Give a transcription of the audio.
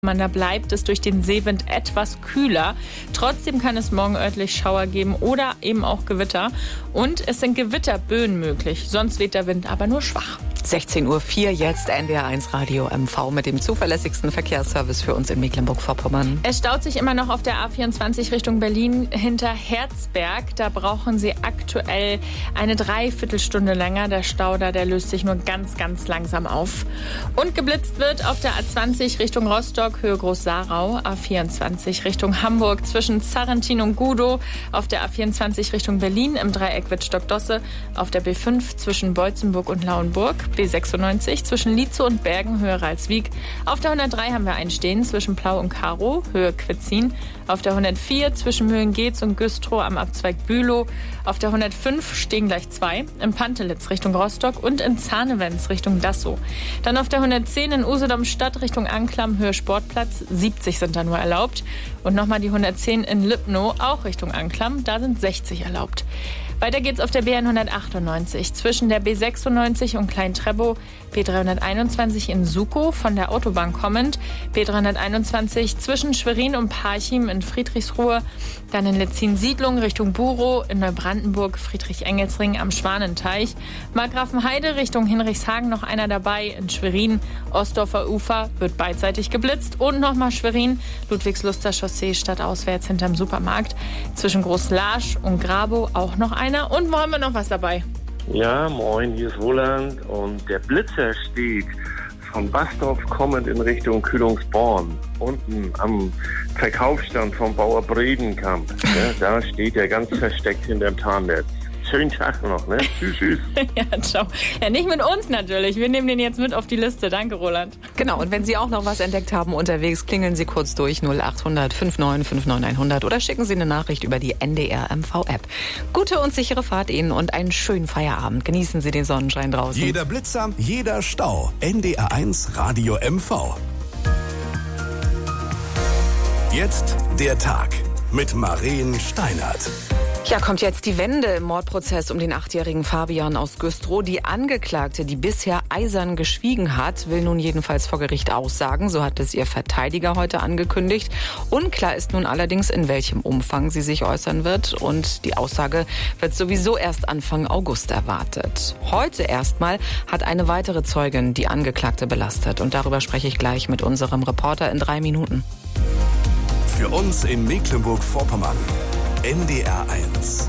Da bleibt es durch den Seewind etwas kühler. Trotzdem kann es morgen örtlich Schauer geben oder eben auch Gewitter. Und es sind Gewitterböen möglich. Sonst weht der Wind aber nur schwach. 16:04 Uhr jetzt NDR1 Radio MV mit dem zuverlässigsten Verkehrsservice für uns in Mecklenburg-Vorpommern. Es staut sich immer noch auf der A24 Richtung Berlin hinter Herzberg. Da brauchen Sie aktuell eine Dreiviertelstunde länger. Der Stau der löst sich nur ganz, ganz langsam auf. Und geblitzt wird auf der A20 Richtung Rostock, Höhe Groß-Sarau. A24 Richtung Hamburg zwischen Zarrentin und Gudow. Auf der A24 Richtung Berlin im Dreieck Wittstock-Dosse. Auf der B5 zwischen Beutzenburg und Lauenburg. B96 zwischen Lietzow und Bergen, Höhe Ralswiek. Auf der 103 haben wir einen stehen zwischen Plau und Karow, Höhe Quitzin. Auf der 104 zwischen Mühlengeetz und Güstrow am Abzweig Bülow. Auf der 105 stehen gleich zwei, in Pantelitz Richtung Rostock und in Zahnewentz Richtung Dassow. Dann auf der 110 in Usedom-Stadt Richtung Anklam, Höhe Sportplatz. 70 sind da nur erlaubt. Und nochmal die 110 in Lipnow, auch Richtung Anklam. Da sind 60 erlaubt. Weiter geht's auf der BN 198 zwischen der B96 und Klein-Treppow, B321 in Sukow von der Autobahn kommend, B321 zwischen Schwerin und Parchim in Friedrichsruhe, dann in Letzin-Siedlung Richtung Burow, in Neubrandenburg Friedrich-Engels-Ring am Schwanenteich, Markgrafenheide Richtung Hinrichshagen noch einer dabei, in Schwerin, Ostdorfer Ufer wird beidseitig geblitzt und nochmal Schwerin, Ludwigsluster Chaussee stadtauswärts hinterm Supermarkt, zwischen Groß-Laasch und Grabow auch noch einer. Und wo haben wir noch was dabei? Ja, moin, hier ist Roland und der Blitzer steht von Bastorf kommend in Richtung Kühlungsborn. Unten am Verkaufsstand vom Bauer Bredenkamp. Ja, da steht er ganz versteckt hinterm Tarnnetz. Schönen Tag noch, ne? Tschüss, tschüss. Ja, ciao. Ja, nicht mit uns natürlich. Wir nehmen den jetzt mit auf die Liste. Danke, Roland. Genau, und wenn Sie auch noch was entdeckt haben unterwegs, klingeln Sie kurz durch 0800 59 59 100 oder schicken Sie eine Nachricht über die NDR MV-App. Gute und sichere Fahrt Ihnen und einen schönen Feierabend. Genießen Sie den Sonnenschein draußen. Jeder Blitzer, jeder Stau. NDR1 Radio MV. Jetzt der Tag mit Maren Steinert. Ja, kommt jetzt die Wende im Mordprozess um den 8-jährigen Fabian aus Güstrow. Die Angeklagte, die bisher eisern geschwiegen hat, will nun jedenfalls vor Gericht aussagen. So hat es ihr Verteidiger heute angekündigt. Unklar ist nun allerdings, in welchem Umfang sie sich äußern wird. Und die Aussage wird sowieso erst Anfang August erwartet. Heute erstmal hat eine weitere Zeugin die Angeklagte belastet. Und darüber spreche ich gleich mit unserem Reporter in 3 Minuten. Für uns in Mecklenburg-Vorpommern. NDR1